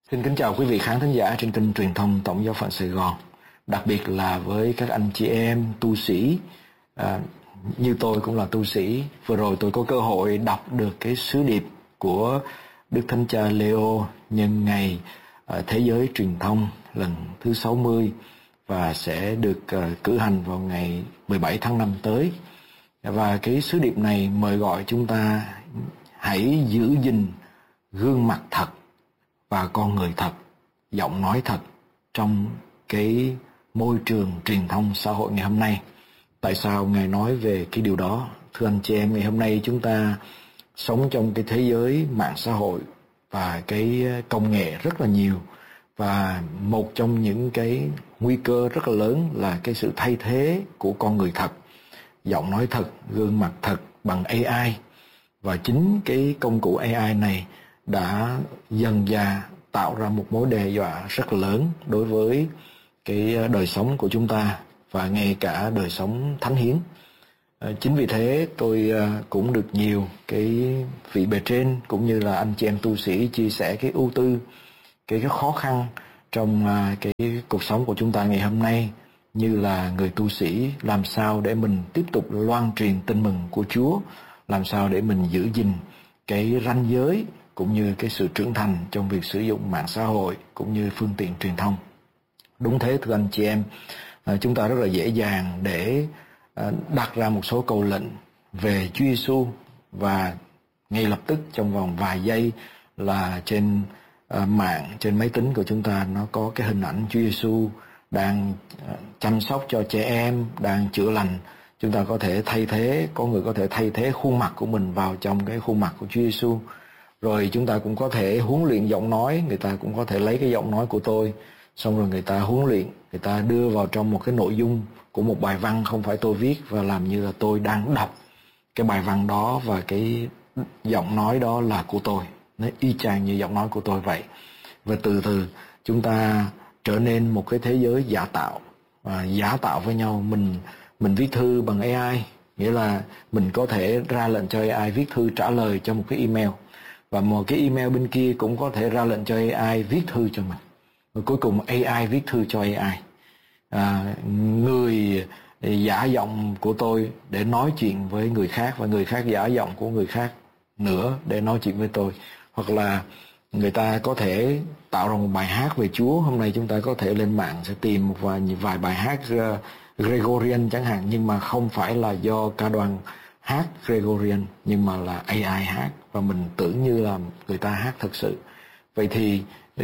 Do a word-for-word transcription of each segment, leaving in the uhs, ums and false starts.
Xin kính chào quý vị khán thính giả trên kênh truyền thông Tổng giáo phận Sài Gòn, đặc biệt là với các anh chị em tu sĩ, à, như tôi cũng là tu sĩ. Vừa rồi tôi có cơ hội đọc được cái sứ điệp của Đức Thánh Cha Leo nhân ngày à, Thế giới truyền thông lần thứ sáu mươi và sẽ được à, cử hành vào ngày mười bảy tháng năm tới. Và cái sứ điệp này mời gọi chúng ta hãy giữ gìn gương mặt thật và con người thật, giọng nói thật trong cái môi trường truyền thông xã hội ngày hôm nay. Tại sao Ngài nói về cái điều đó? Thưa anh chị em, ngày hôm nay chúng ta sống trong cái thế giới mạng xã hội và cái công nghệ rất là nhiều. Và một trong những cái nguy cơ rất là lớn là cái sự thay thế của con người thật, giọng nói thật, gương mặt thật bằng a i. Và chính cái công cụ a i này đã dần dà tạo ra một mối đe dọa rất là lớn đối với cái đời sống của chúng ta và ngay cả đời sống thánh hiến. Chính vì thế tôi cũng được nhiều cái vị bề trên cũng như là anh chị em tu sĩ chia sẻ cái ưu tư, cái, cái khó khăn trong cái cuộc sống của chúng ta ngày hôm nay, như là người tu sĩ làm sao để mình tiếp tục loan truyền tin mừng của Chúa, làm sao để mình giữ gìn cái ranh giới cũng như cái sự trưởng thành trong việc sử dụng mạng xã hội cũng như phương tiện truyền thông. Đúng thế thưa anh chị em, chúng ta rất là dễ dàng để đặt ra một số câu lệnh về Chúa Giêsu và ngay lập tức trong vòng vài giây là trên mạng, trên máy tính của chúng ta nó có cái hình ảnh Chúa Giêsu đang chăm sóc cho trẻ em, đang chữa lành. Chúng ta có thể thay thế, có người có thể thay thế khuôn mặt của mình vào trong cái khuôn mặt của Chúa Giêsu. Rồi chúng ta cũng có thể huấn luyện giọng nói, người ta cũng có thể lấy cái giọng nói của tôi, xong rồi người ta huấn luyện, người ta đưa vào trong một cái nội dung của một bài văn không phải tôi viết và làm như là tôi đang đọc cái bài văn đó và cái giọng nói đó là của tôi. Nó y chang như giọng nói của tôi vậy. Và từ từ chúng ta trở nên một cái thế giới giả tạo, và giả tạo với nhau. Mình mình viết thư bằng a i, nghĩa là mình có thể ra lệnh cho a i viết thư trả lời cho một cái email, và một cái email bên kia cũng có thể ra lệnh cho a i viết thư cho mình. Và cuối cùng a i viết thư cho a i. À, người giả giọng của tôi để nói chuyện với người khác, và người khác giả giọng của người khác nữa để nói chuyện với tôi. Hoặc là người ta có thể tạo ra một bài hát về Chúa. Hôm nay chúng ta có thể lên mạng sẽ tìm một vài, vài bài hát uh, Gregorian chẳng hạn, nhưng mà không phải là do ca đoàn hát Gregorian, nhưng mà là a i hát, và mình tưởng như là người ta hát thật sự. Vậy thì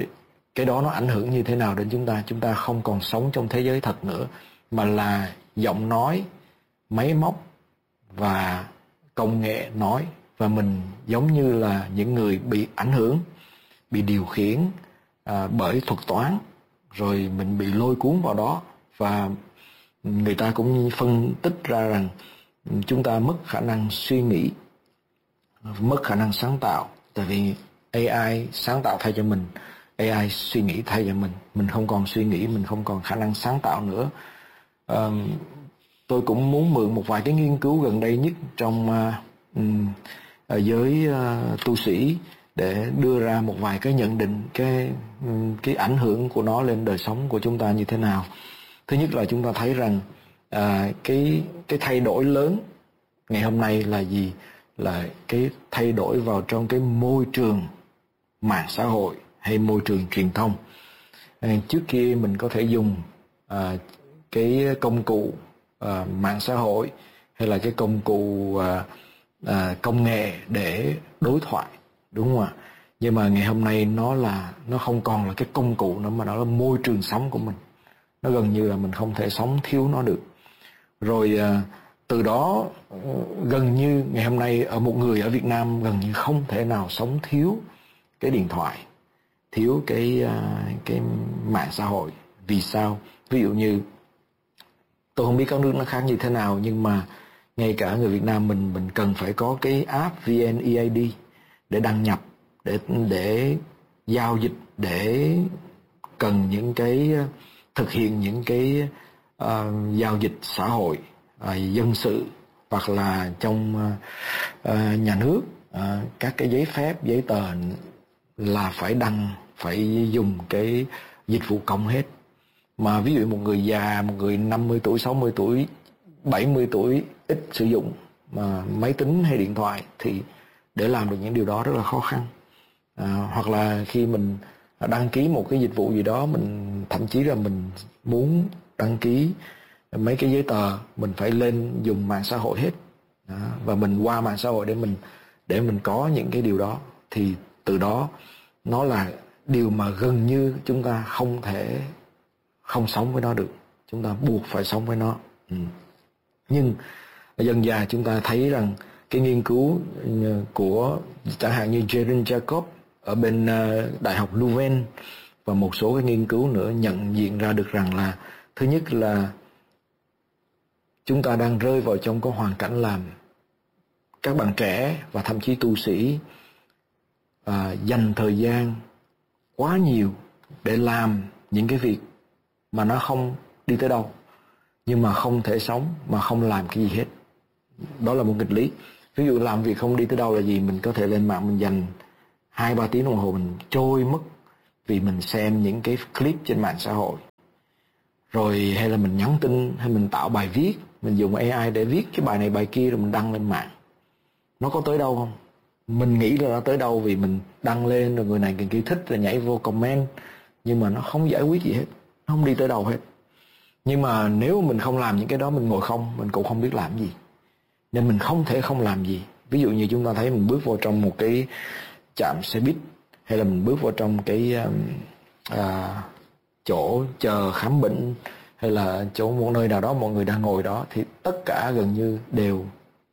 cái đó nó ảnh hưởng như thế nào đến chúng ta? Chúng ta không còn sống trong thế giới thật nữa, mà là giọng nói, máy móc và công nghệ nói. Và mình giống như là những người bị ảnh hưởng, bị điều khiển à, bởi thuật toán, rồi mình bị lôi cuốn vào đó. Và người ta cũng phân tích ra rằng chúng ta mất khả năng suy nghĩ, mất khả năng sáng tạo. Tại vì a i sáng tạo thay cho mình, a i suy nghĩ thay cho mình. Mình không còn suy nghĩ, mình không còn khả năng sáng tạo nữa. à, Tôi cũng muốn mượn một vài cái nghiên cứu gần đây nhất trong uh, uh, giới uh, tu sĩ để đưa ra một vài cái nhận định cái, um, cái ảnh hưởng của nó lên đời sống của chúng ta như thế nào. Thứ nhất là chúng ta thấy rằng à, cái, cái thay đổi lớn ngày hôm nay là gì? Là cái thay đổi vào trong cái môi trường mạng xã hội hay môi trường truyền thông. À, trước kia mình có thể dùng à, cái công cụ à, mạng xã hội hay là cái công cụ à, à, công nghệ để đối thoại, đúng không ạ? Nhưng mà ngày hôm nay nó là nó không còn là cái công cụ nữa, mà nó là môi trường sống của mình. Nó gần như là mình không thể sống thiếu nó được. Rồi à, từ đó gần như ngày hôm nay ở một người ở Việt Nam gần như không thể nào sống thiếu cái điện thoại, thiếu cái à, cái mạng xã hội. Vì sao? Ví dụ như tôi không biết các nước nó khác như thế nào, nhưng mà ngay cả người Việt Nam mình mình cần phải có cái app vê en e i đê để đăng nhập, để để giao dịch, để cần những cái thực hiện những cái uh, giao dịch xã hội, uh, dân sự, hoặc là trong uh, uh, nhà nước, uh, các cái giấy phép, giấy tờ là phải đăng phải dùng cái dịch vụ công hết. Mà ví dụ một người già, một người năm mươi tuổi, sáu mươi tuổi, bảy mươi tuổi ít sử dụng mà máy tính hay điện thoại thì để làm được những điều đó rất là khó khăn. À, hoặc là khi mình đăng ký một cái dịch vụ gì đó, mình thậm chí là mình muốn đăng ký mấy cái giấy tờ, mình phải lên dùng mạng xã hội hết. Đó, và mình qua mạng xã hội để mình để mình có những cái điều đó, thì từ đó nó là điều mà gần như chúng ta không thể không sống với nó được, chúng ta buộc phải sống với nó. Ừ. Nhưng dần dà chúng ta thấy rằng cái nghiên cứu của chẳng hạn như Jaren Jacob ở bên Đại học Leuven và một số cái nghiên cứu nữa nhận diện ra được rằng là thứ nhất là chúng ta đang rơi vào trong cái hoàn cảnh làm các bạn trẻ và thậm chí tu sĩ à, dành thời gian quá nhiều để làm những cái việc mà nó không đi tới đâu, nhưng mà không thể sống mà không làm cái gì hết. Đó là một nghịch lý. Ví dụ làm việc không đi tới đâu là gì? Mình có thể lên mạng mình dành hai ba tiếng đồng hồ mình trôi mất vì mình xem những cái clip trên mạng xã hội, rồi hay là mình nhắn tin, hay mình tạo bài viết, mình dùng a i để viết cái bài này bài kia rồi mình đăng lên mạng. Nó có tới đâu không? Mình nghĩ là nó tới đâu vì mình đăng lên rồi người này người kia thích rồi nhảy vô comment, nhưng mà nó không giải quyết gì hết, nó không đi tới đâu hết. Nhưng mà nếu mình không làm những cái đó, mình ngồi không, mình cũng không biết làm gì, nên mình không thể không làm gì. Ví dụ như chúng ta thấy mình bước vào trong một cái trạm xe buýt, hay là mình bước vào trong cái à, chỗ chờ khám bệnh, hay là chỗ một nơi nào đó mọi người đang ngồi đó, thì tất cả gần như đều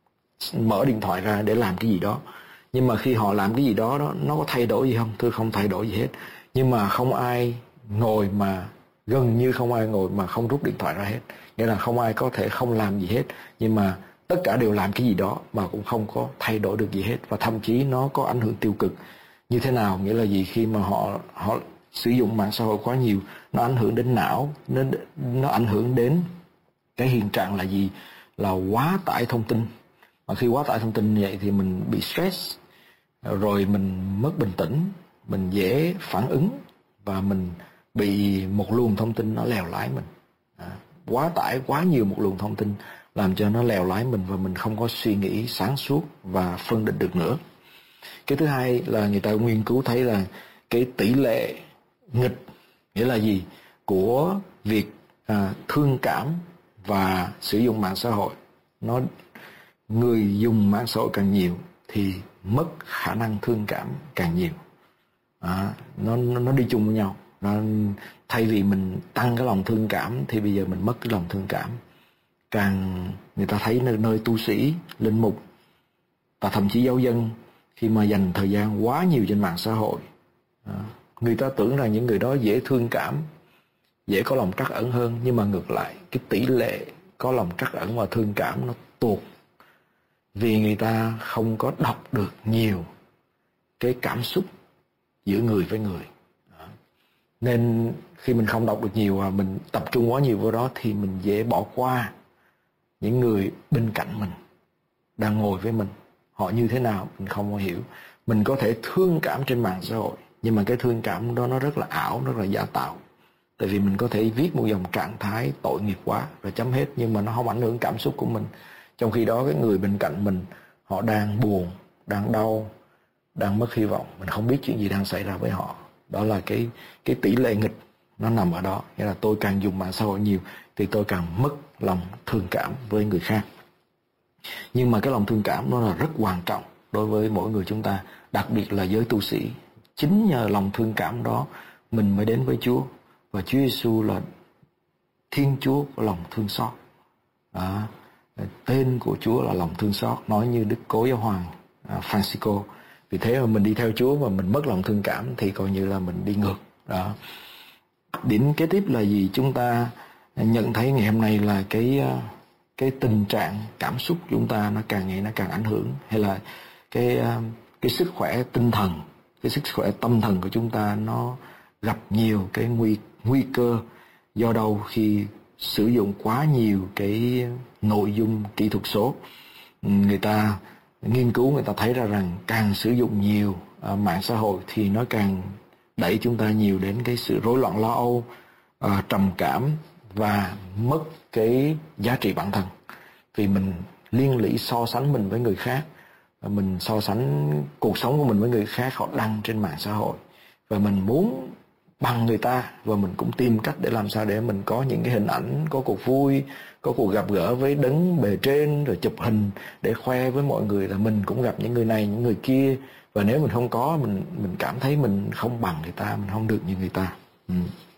mở điện thoại ra để làm cái gì đó. Nhưng mà khi họ làm cái gì đó, đó nó có thay đổi gì không? Thưa không thay đổi gì hết. Nhưng mà không ai ngồi mà gần như không ai ngồi mà không rút điện thoại ra hết. Nghĩa là không ai có thể không làm gì hết, nhưng mà tất cả đều làm cái gì đó mà cũng không có thay đổi được gì hết, và thậm chí nó có ảnh hưởng tiêu cực. Như thế nào? Nghĩa là gì? Khi mà họ họ sử dụng mạng xã hội quá nhiều, nó ảnh hưởng đến não, nó nó ảnh hưởng đến cái hiện trạng là gì? Là quá tải thông tin. Mà khi quá tải thông tin như vậy thì mình bị stress, rồi mình mất bình tĩnh, mình dễ phản ứng, và mình bị một luồng thông tin nó lèo lái mình. À, quá tải quá nhiều một luồng thông tin làm cho nó lèo lái mình, và mình không có suy nghĩ sáng suốt và phân định được nữa. Cái thứ hai là người ta nghiên cứu thấy là cái tỷ lệ nghịch, nghĩa là gì, của việc à, thương cảm và sử dụng mạng xã hội, nó người dùng mạng xã hội càng nhiều thì mất khả năng thương cảm càng nhiều. À, nó nó đi chung với nhau. Nó, thay vì mình tăng cái lòng thương cảm thì bây giờ mình mất cái lòng thương cảm. Càng người ta thấy nơi, nơi tu sĩ, linh mục và thậm chí giáo dân khi mà dành thời gian quá nhiều trên mạng xã hội, à, người ta tưởng rằng những người đó dễ thương cảm, dễ có lòng trắc ẩn hơn, nhưng mà ngược lại cái tỷ lệ có lòng trắc ẩn và thương cảm nó tụt, vì người ta không có đọc được nhiều cái cảm xúc giữa người với người. Đó. Nên khi mình không đọc được nhiều và mình tập trung quá nhiều vào đó thì mình dễ bỏ qua những người bên cạnh mình, đang ngồi với mình. Họ như thế nào mình không có hiểu. Mình có thể thương cảm trên mạng xã hội, nhưng mà cái thương cảm đó nó rất là ảo, rất là giả tạo. Tại vì mình có thể viết một dòng trạng thái tội nghiệp quá rồi chấm hết, nhưng mà nó không ảnh hưởng cảm xúc của mình. Trong khi đó cái người bên cạnh mình, họ đang buồn, đang đau, đang mất hy vọng, mình không biết chuyện gì đang xảy ra với họ. Đó là cái cái tỷ lệ nghịch nó nằm ở đó. Nghĩa là tôi càng dùng mạng xã hội nhiều thì tôi càng mất lòng thương cảm với người khác. Nhưng mà cái lòng thương cảm nó là rất quan trọng đối với mỗi người chúng ta, đặc biệt là giới tu sĩ. Chính nhờ lòng thương cảm đó mình mới đến với Chúa, và Chúa Giêsu là Thiên Chúa của lòng thương xót. À, tên của Chúa là lòng thương xót, nói như Đức Cố Giáo Hoàng à, Francisco. Vì thế mà mình đi theo Chúa mà mình mất lòng thương cảm thì coi như là mình đi ngược. Đó. Điểm kế tiếp là gì? Chúng ta nhận thấy ngày hôm nay là cái cái tình trạng cảm xúc chúng ta nó càng ngày nó càng ảnh hưởng, hay là cái cái sức khỏe tinh thần, cái sức khỏe tâm thần của chúng ta nó gặp nhiều cái nguy nguy cơ. Do đâu? Khi sử dụng quá nhiều cái nội dung kỹ thuật số. Người ta nghiên cứu, người ta thấy ra rằng càng sử dụng nhiều uh, mạng xã hội thì nó càng đẩy chúng ta nhiều đến cái sự rối loạn lo âu, uh, trầm cảm và mất cái giá trị bản thân. Vì mình liên lỉ so sánh mình với người khác, mình so sánh cuộc sống của mình với người khác họ đăng trên mạng xã hội, và mình muốn bằng người ta, và mình cũng tìm cách để làm sao để mình có những cái hình ảnh, có cuộc vui, có cuộc gặp gỡ với đấng bề trên, rồi chụp hình để khoe với mọi người là mình cũng gặp những người này, những người kia. Và nếu mình không có, mình mình cảm thấy mình không bằng người ta, mình không được như người ta. Ừ.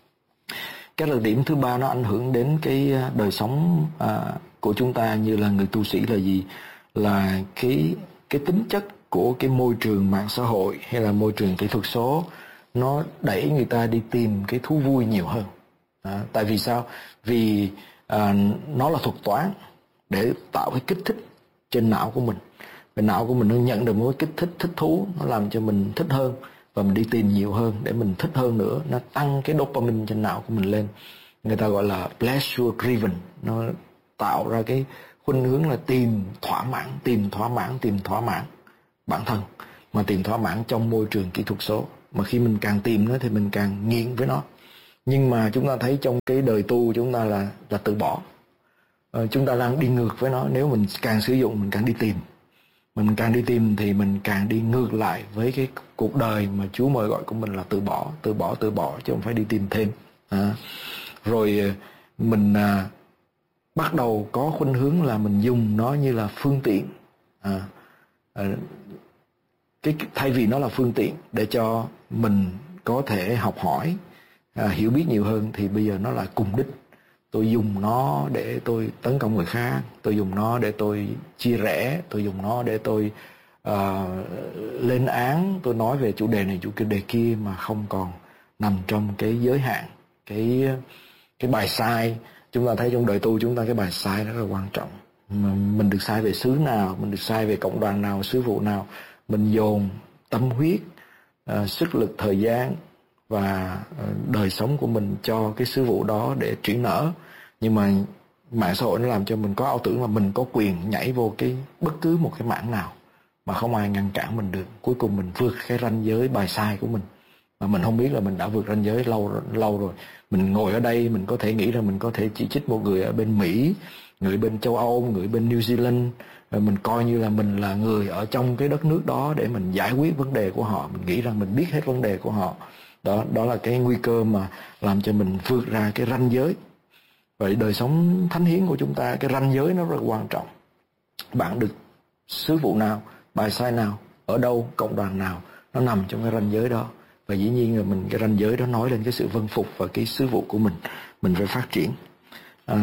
Cái đặc điểm thứ ba nó ảnh hưởng đến cái đời sống à, của chúng ta như là người tu sĩ là gì? Là cái cái tính chất của cái môi trường mạng xã hội hay là môi trường kỹ thuật số, nó đẩy người ta đi tìm cái thú vui nhiều hơn. À, tại vì sao? Vì à, nó là thuật toán để tạo cái kích thích trên não của mình. Và não của mình nó nhận được một cái kích thích, thích thú, nó làm cho mình thích hơn, và mình đi tìm nhiều hơn để mình thích hơn nữa. Nó tăng cái dopamine trên não của mình lên. Người ta gọi là pleasure driven. Nó tạo ra cái khuynh hướng là tìm thỏa mãn, tìm thỏa mãn, tìm thỏa mãn bản thân, mà tìm thỏa mãn trong môi trường kỹ thuật số. Mà khi mình càng tìm nó thì mình càng nghiện với nó. Nhưng mà chúng ta thấy trong cái đời tu chúng ta là là từ bỏ. Ờ, chúng ta đang đi ngược với nó. Nếu mình càng sử dụng mình càng đi tìm, mình càng đi tìm thì mình càng đi ngược lại với cái cuộc đời mà Chúa mời gọi của mình là từ bỏ, từ bỏ, từ bỏ, chứ không phải đi tìm thêm. À, rồi mình à, bắt đầu có khuynh hướng là mình dùng nó như là phương tiện. À, à, cái thay vì nó là phương tiện để cho mình có thể học hỏi, à, hiểu biết nhiều hơn, thì bây giờ nó là cùng đích. Tôi dùng nó để tôi tấn công người khác, tôi dùng nó để tôi chia rẽ, tôi dùng nó để tôi uh, lên án, tôi nói về chủ đề này chủ đề kia mà không còn nằm trong cái giới hạn, cái cái bài sai. Chúng ta thấy trong đời tu chúng ta cái bài sai rất là quan trọng. Mình được sai về xứ nào, mình được sai về cộng đoàn nào, sứ vụ nào, mình dồn tâm huyết, uh, sức lực, thời gian và đời sống của mình cho cái sứ vụ đó để triển nở. Nhưng mà mạng xã hội nó làm cho mình có ảo tưởng là mình có quyền nhảy vô cái bất cứ một cái mảng nào mà không ai ngăn cản mình được. Cuối cùng mình vượt cái ranh giới bài sai của mình mà mình không biết là mình đã vượt ranh giới lâu lâu rồi. Mình ngồi ở đây mình có thể nghĩ là mình có thể chỉ trích một người ở bên Mỹ, người bên châu Âu, người bên New Zealand, rồi mình coi như là mình là người ở trong cái đất nước đó để mình giải quyết vấn đề của họ. Mình nghĩ rằng mình biết hết vấn đề của họ. Đó, đó là cái nguy cơ mà làm cho mình vượt ra cái ranh giới. Vậy đời sống thánh hiến của chúng ta, cái ranh giới nó rất quan trọng. Bạn được sứ vụ nào, bài sai nào, ở đâu, cộng đoàn nào, nó nằm trong cái ranh giới đó. Và dĩ nhiên là mình cái ranh giới đó nói lên cái sự vâng phục và cái sứ vụ của mình, mình phải phát triển. À,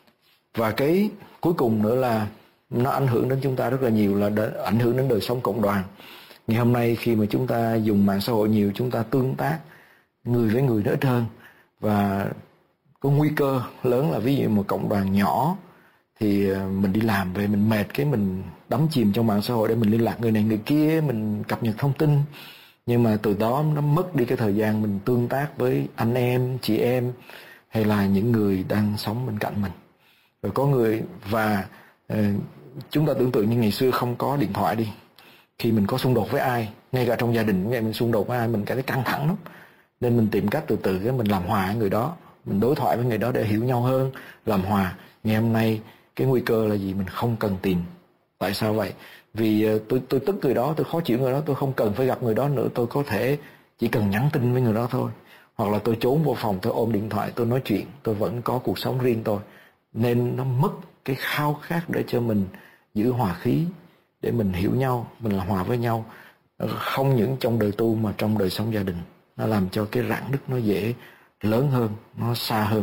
và cái cuối cùng nữa là nó ảnh hưởng đến chúng ta rất là nhiều, là ảnh hưởng đến đời sống cộng đoàn. Ngày hôm nay khi mà chúng ta dùng mạng xã hội nhiều, chúng ta tương tác người với người nữa ít hơn, và có nguy cơ lớn là ví dụ một cộng đoàn nhỏ thì mình đi làm về mình mệt, cái mình đắm chìm trong mạng xã hội để mình liên lạc người này người kia, mình cập nhật thông tin, nhưng mà từ đó nó mất đi cái thời gian mình tương tác với anh em, chị em hay là những người đang sống bên cạnh mình. Rồi có người và uh, chúng ta tưởng tượng như ngày xưa không có điện thoại đi, khi mình có xung đột với ai, ngay cả trong gia đình mình xung đột với ai mình cảm thấy căng thẳng lắm, nên mình tìm cách từ từ cái mình làm hòa với người đó, mình đối thoại với người đó để hiểu nhau hơn, làm hòa. Ngày hôm nay cái nguy cơ là gì? Mình không cần tìm. Tại sao vậy? Vì uh, tôi tôi tức người đó, tôi khó chịu người đó, tôi không cần phải gặp người đó nữa, tôi có thể chỉ cần nhắn tin với người đó thôi, hoặc là tôi trốn vô phòng, tôi ôm điện thoại, tôi nói chuyện, tôi vẫn có cuộc sống riêng tôi. Nên nó mất cái khao khát để cho mình giữ hòa khí, để mình hiểu nhau, mình làm hòa với nhau, không những trong đời tu mà trong đời sống gia đình. Nó làm cho cái rạn nứt nó dễ lớn hơn, nó xa hơn.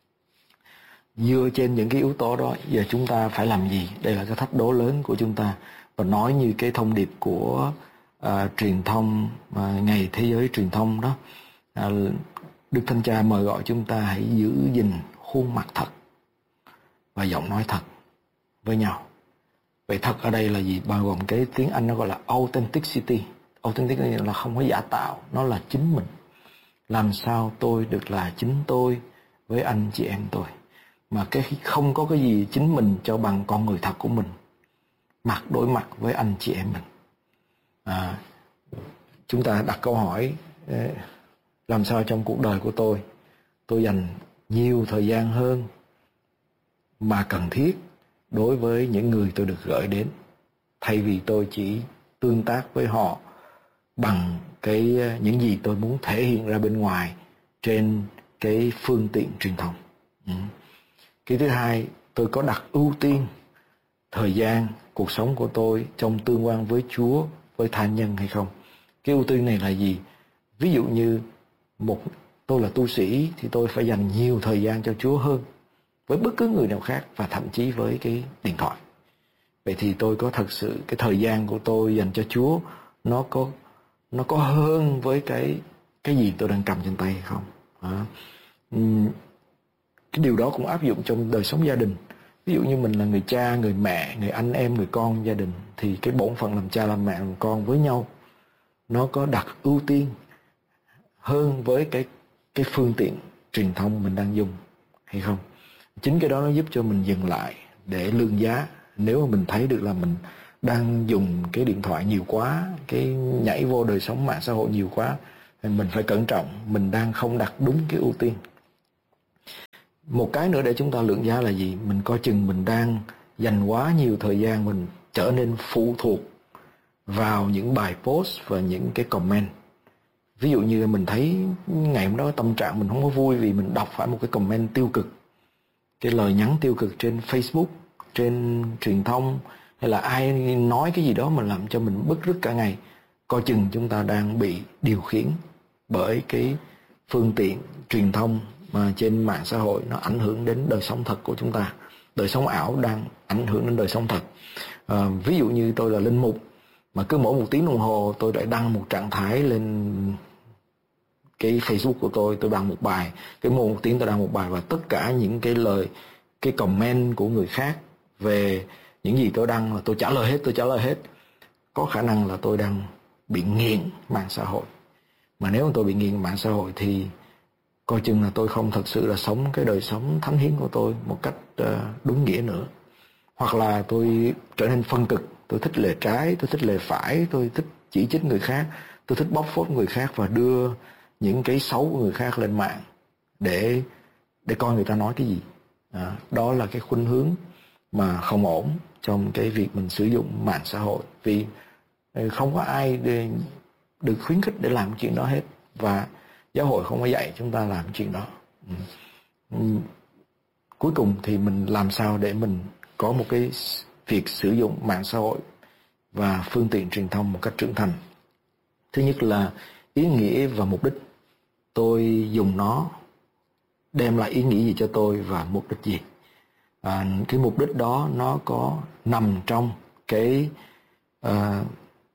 Dựa trên những cái yếu tố đó, giờ chúng ta phải làm gì? Đây là cái thách đố lớn của chúng ta. Và nói như cái thông điệp của à, truyền thông, à, ngày thế giới truyền thông đó, à, Đức Thánh Cha mời gọi chúng ta hãy giữ gìn khuôn mặt thật và giọng nói thật với nhau. Vậy thật ở đây là gì? Bao gồm cái tiếng Anh nó gọi là authenticity. Authenticity là không có giả tạo, nó là chính mình. Làm sao tôi được là chính tôi với anh chị em tôi, mà cái không có cái gì chính mình cho bằng con người thật của mình, mặt đối mặt với anh chị em mình. À, chúng ta đặt câu hỏi làm sao trong cuộc đời của tôi, tôi dành nhiều thời gian hơn mà cần thiết đối với những người tôi được gửi đến, thay vì tôi chỉ tương tác với họ bằng cái những gì tôi muốn thể hiện ra bên ngoài trên cái phương tiện truyền thông. Ừ. Cái thứ hai, tôi có đặt ưu tiên thời gian cuộc sống của tôi trong tương quan với Chúa, với tha nhân hay không. Cái ưu tiên này là gì? Ví dụ như một tôi là tu sĩ thì tôi phải dành nhiều thời gian cho Chúa hơn với bất cứ người nào khác, và thậm chí với cái điện thoại. Vậy thì tôi có thật sự cái thời gian của tôi dành cho Chúa nó có nó có hơn với cái cái gì tôi đang cầm trên tay hay không? À, cái điều đó cũng áp dụng trong đời sống gia đình. Ví dụ như mình là người cha, người mẹ, người anh em, người con gia đình, thì cái bổn phận làm cha, làm mẹ, làm con với nhau nó có đặt ưu tiên hơn với cái cái phương tiện truyền thông mình đang dùng hay không? Chính cái đó nó giúp cho mình dừng lại để lương giá. Nếu mà mình thấy được là mình đang dùng cái điện thoại nhiều quá, cái nhảy vô đời sống mạng xã hội nhiều quá, thì mình phải cẩn trọng, mình đang không đặt đúng cái ưu tiên. Một cái nữa để chúng ta lượng giá là gì? Mình coi chừng mình đang dành quá nhiều thời gian, mình trở nên phụ thuộc vào những bài post và những cái comment. Ví dụ như mình thấy ngày hôm đó tâm trạng mình không có vui vì mình đọc phải một cái comment tiêu cực, cái lời nhắn tiêu cực trên Facebook, trên truyền thông, hay là ai nói cái gì đó mà làm cho mình bứt rứt cả ngày. Coi chừng chúng ta đang bị điều khiển bởi cái phương tiện truyền thông mà trên mạng xã hội, nó ảnh hưởng đến đời sống thật của chúng ta. Đời sống ảo đang ảnh hưởng đến đời sống thật. À, ví dụ như tôi là linh mục, mà cứ mỗi một tiếng đồng hồ tôi lại đăng một trạng thái lên cái Facebook của tôi, tôi đăng một bài, cái mỗi một tiếng tôi đăng một bài, và tất cả những cái lời, cái comment của người khác về những gì tôi đăng là tôi trả lời hết, tôi trả lời hết. Có khả năng là tôi đang bị nghiện mạng xã hội. Mà nếu mà tôi bị nghiện mạng xã hội thì coi chừng là tôi không thật sự là sống cái đời sống thánh hiến của tôi một cách uh, đúng nghĩa nữa. Hoặc là tôi trở nên phân cực, tôi thích lề trái, tôi thích lề phải, tôi thích chỉ trích người khác, tôi thích bóc phốt người khác và đưa những cái xấu của người khác lên mạng để để coi người ta nói cái gì. À, đó là cái khuynh hướng mà không ổn trong cái việc mình sử dụng mạng xã hội, vì không có ai để, được khuyến khích để làm chuyện đó hết, và giáo hội không có dạy chúng ta làm chuyện đó. Ừ. Ừ. Cuối cùng thì mình làm sao để mình có một cái việc sử dụng mạng xã hội và phương tiện truyền thông một cách trưởng thành. Thứ nhất là ý nghĩa và mục đích. Tôi dùng nó đem lại ý nghĩa gì cho tôi và mục đích gì. À, cái mục đích đó nó có nằm trong cái à,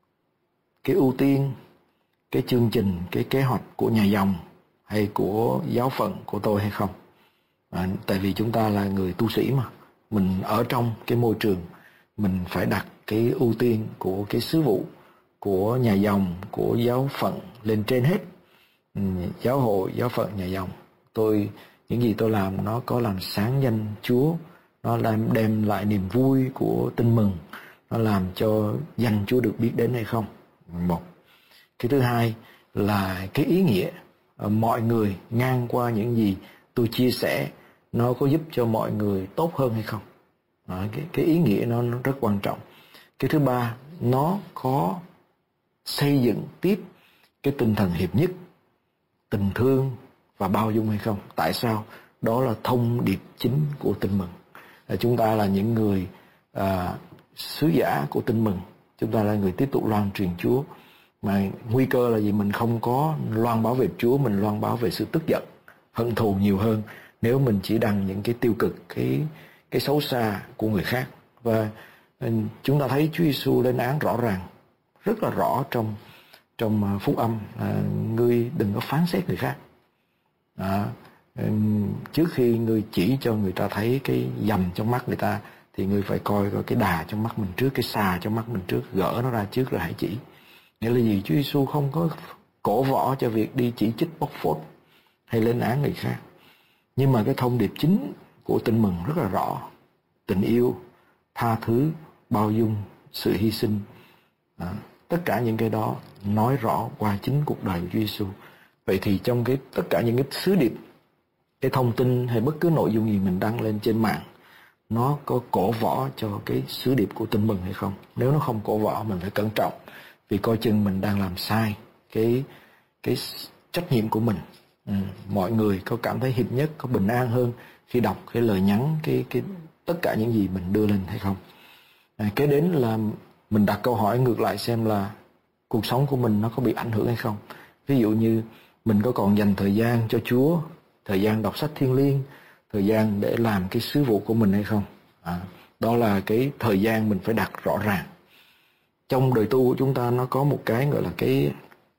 cái ưu tiên, cái chương trình, cái kế hoạch của nhà dòng hay của giáo phận của tôi hay không. À, tại vì chúng ta là người tu sĩ mà, mình ở trong cái môi trường, mình phải đặt cái ưu tiên của cái sứ vụ, của nhà dòng, của giáo phận lên trên hết. Ừ, giáo hội, giáo phận, nhà dòng, tôi những gì tôi làm nó có làm sáng danh Chúa, nó làm đem lại niềm vui của tin mừng, nó làm cho danh Chúa được biết đến hay không. Một. Cái thứ hai là cái ý nghĩa, mọi người ngang qua những gì tôi chia sẻ nó có giúp cho mọi người tốt hơn hay không. À, cái, cái ý nghĩa nó, nó rất quan trọng. Cái thứ ba, nó có xây dựng tiếp cái tinh thần hiệp nhất, tình thương và bao dung hay không. Tại sao? Đó là thông điệp chính của tin mừng. À, chúng ta là những người à, sứ giả của tin mừng, chúng ta là người tiếp tục loan truyền Chúa. Mà nguy cơ là gì? Mình không có loan báo về Chúa, mình loan báo về sự tức giận, hận thù nhiều hơn nếu mình chỉ đăng những cái tiêu cực, cái cái xấu xa của người khác. Và chúng ta thấy Chúa Giêsu lên án rõ ràng, rất là rõ trong trong phúc âm, à, ngươi đừng có phán xét người khác. À, trước khi ngươi chỉ cho người ta thấy cái dầm trong mắt người ta thì ngươi phải coi coi cái đà trong mắt mình trước, cái xà trong mắt mình trước, gỡ nó ra trước rồi hãy chỉ. Nghĩa là gì? Chúa Giêsu không có cổ võ cho việc đi chỉ trích, bóc phốt hay lên án người khác. Nhưng mà cái thông điệp chính của tin mừng rất là rõ: tình yêu, tha thứ, bao dung, sự hy sinh. À, tất cả những cái đó nói rõ qua chính cuộc đời của Chúa Giêsu. Vậy thì trong cái tất cả những cái sứ điệp, cái thông tin hay bất cứ nội dung gì mình đăng lên trên mạng, nó có cổ võ cho cái sứ điệp của Tin Mừng hay không? Nếu nó không cổ võ, mình phải cẩn trọng, vì coi chừng mình đang làm sai cái cái trách nhiệm của mình. Ừ, mọi người có cảm thấy hiệp nhất, có bình an hơn khi đọc cái lời nhắn, cái cái tất cả những gì mình đưa lên hay không? À, cái đến là mình đặt câu hỏi ngược lại xem là cuộc sống của mình nó có bị ảnh hưởng hay không. Ví dụ như mình có còn dành thời gian cho Chúa, thời gian đọc sách thiêng liêng, thời gian để làm cái sứ vụ của mình hay không? À, đó là cái thời gian mình phải đặt rõ ràng. Trong đời tu của chúng ta nó có một cái gọi là cái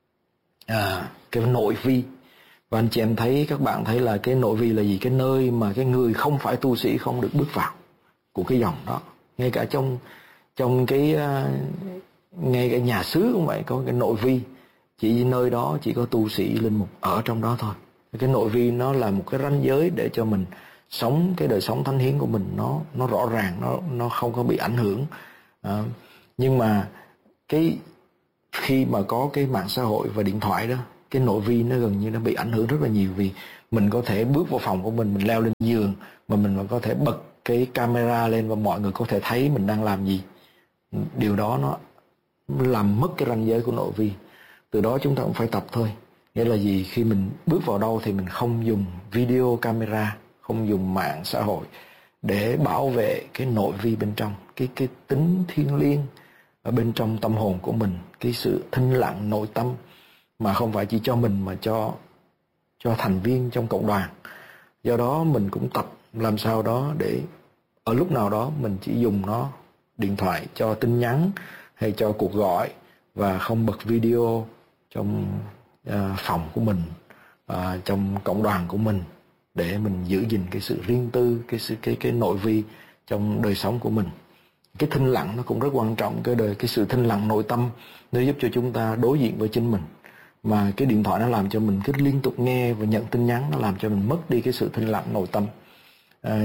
à, cái nội vi. Và anh chị em thấy, các bạn thấy là cái nội vi là gì? Cái nơi mà cái người không phải tu sĩ không được bước vào của cái dòng đó. Ngay cả trong trong cái uh, ngay cả nhà xứ cũng vậy, có cái nội vi, chỉ nơi đó chỉ có tu sĩ linh mục ở trong đó thôi. Cái nội vi nó là một cái ranh giới để cho mình sống cái đời sống thánh hiến của mình nó nó rõ ràng, nó nó không có bị ảnh hưởng. À, nhưng mà cái khi mà có cái mạng xã hội và điện thoại đó, cái nội vi nó gần như nó bị ảnh hưởng rất là nhiều, vì mình có thể bước vào phòng của mình, mình leo lên giường mà mình vẫn có thể bật cái camera lên và mọi người có thể thấy mình đang làm gì. Điều đó nó làm mất cái ranh giới của nội vi. Từ đó chúng ta cũng phải tập thôi. Nghĩa là gì? Khi mình bước vào đâu thì mình không dùng video camera, không dùng mạng xã hội để bảo vệ cái nội vi bên trong, cái cái tính thiêng liêng ở bên trong tâm hồn của mình, cái sự thinh lặng nội tâm, mà không phải chỉ cho mình mà cho cho thành viên trong cộng đoàn. Do đó mình cũng tập làm sao đó để ở lúc nào đó mình chỉ dùng nó, điện thoại cho tin nhắn hay cho cuộc gọi, và không bật video trong uh, phòng của mình, uh, trong cộng đoàn của mình, để mình giữ gìn cái sự riêng tư, cái sự cái cái nội vi trong đời sống của mình. Cái thinh lặng nó cũng rất quan trọng. Cái đời cái sự thinh lặng nội tâm nó giúp cho chúng ta đối diện với chính mình. Mà cái điện thoại nó làm cho mình cứ liên tục nghe và nhận tin nhắn, nó làm cho mình mất đi cái sự thinh lặng nội tâm. À,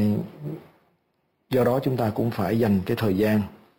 do đó chúng ta cũng phải dành cái thời gian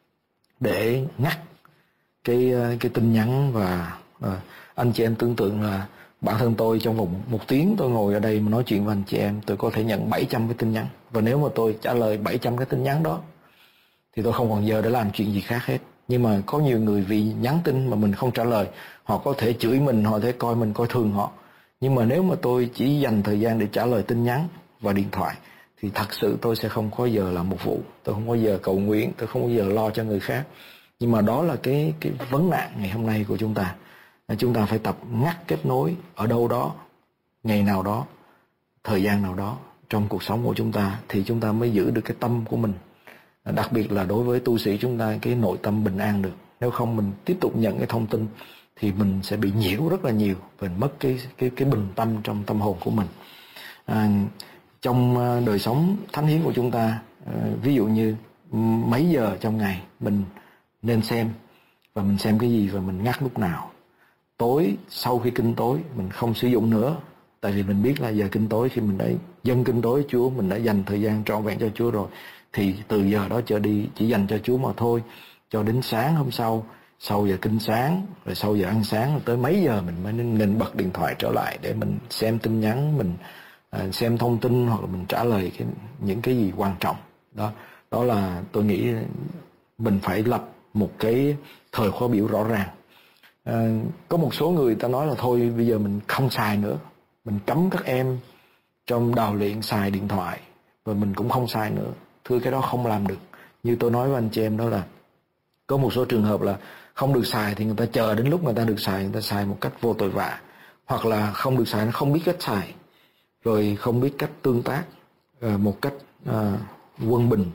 để ngắt cái cái tin nhắn. Và à, anh chị em tưởng tượng là bản thân tôi trong vòng một tiếng tôi ngồi ở đây mà nói chuyện với anh chị em, tôi có thể nhận bảy trăm cái tin nhắn. Và nếu mà tôi trả lời bảy trăm cái tin nhắn đó thì tôi không còn giờ để làm chuyện gì khác hết. Nhưng mà có nhiều người vì nhắn tin mà mình không trả lời, họ có thể chửi mình, họ có thể coi mình coi thường họ. Nhưng mà nếu mà tôi chỉ dành thời gian để trả lời tin nhắn và điện thoại thì thật sự tôi sẽ không có giờ làm mục vụ, tôi không có giờ cầu nguyện, tôi không có giờ lo cho người khác. Nhưng mà đó là cái cái vấn nạn ngày hôm nay của chúng ta. Chúng ta phải tập ngắt kết nối ở đâu đó, ngày nào đó, thời gian nào đó trong cuộc sống của chúng ta, thì chúng ta mới giữ được cái tâm của mình. Đặc biệt là đối với tu sĩ chúng ta, cái nội tâm bình an được. Nếu không mình tiếp tục nhận cái thông tin thì mình sẽ bị nhiễu rất là nhiều, và mất cái cái cái bình tâm trong tâm hồn của mình. À, trong đời sống thánh hiến của chúng ta, ví dụ như mấy giờ trong ngày mình nên xem, và mình xem cái gì và mình ngắt lúc nào. Tối sau khi kinh tối mình không sử dụng nữa, tại vì mình biết là giờ kinh tối, khi mình đã dâng kinh tối Chúa, mình đã dành thời gian trọn vẹn cho Chúa rồi, thì từ giờ đó trở đi chỉ dành cho Chúa mà thôi, cho đến sáng hôm sau, sau giờ kinh sáng, rồi sau giờ ăn sáng, rồi tới mấy giờ mình mới nên bật điện thoại trở lại để mình xem tin nhắn, mình à, xem thông tin, hoặc là mình trả lời cái, những cái gì quan trọng. Đó, đó là tôi nghĩ mình phải lập một cái thời khóa biểu rõ ràng. À, có một số người ta nói là thôi bây giờ mình không xài nữa, mình cấm các em trong đào luyện xài điện thoại, và mình cũng không xài nữa. Thưa, cái đó không làm được. Như tôi nói với anh chị em đó là có một số trường hợp là không được xài thì người ta chờ đến lúc người ta được xài, người ta xài một cách vô tội vạ, hoặc là không được xài, nó không biết cách xài, rồi không biết cách tương tác một cách uh, quân bình,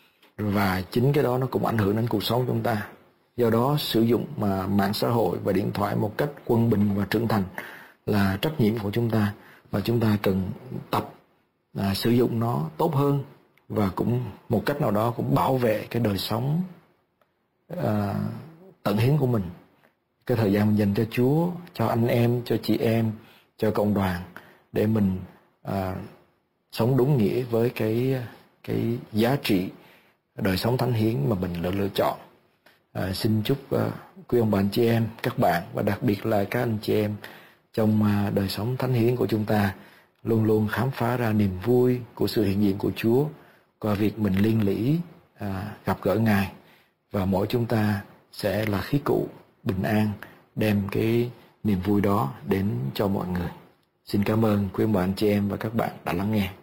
và chính cái đó nó cũng ảnh hưởng đến cuộc sống của chúng ta. Do đó sử dụng mà mạng xã hội và điện thoại một cách quân bình và trưởng thành là trách nhiệm của chúng ta, và chúng ta cần tập à, sử dụng nó tốt hơn, và cũng một cách nào đó cũng bảo vệ cái đời sống à, tận hiến của mình, cái thời gian mình dành cho Chúa, cho anh em, cho chị em, cho cộng đoàn, để mình à, sống đúng nghĩa với cái cái giá trị đời sống thánh hiến mà mình lựa lựa chọn. À, xin chúc uh, quý ông bà anh chị em, các bạn, và đặc biệt là các anh chị em trong đời sống thánh hiến của chúng ta luôn luôn khám phá ra niềm vui của sự hiện diện của Chúa qua việc mình liên lỉ à, gặp gỡ Ngài, và mỗi chúng ta sẽ là khí cụ bình an đem cái niềm vui đó đến cho mọi người. Xin cảm ơn quý ông bà anh chị em và các bạn đã lắng nghe.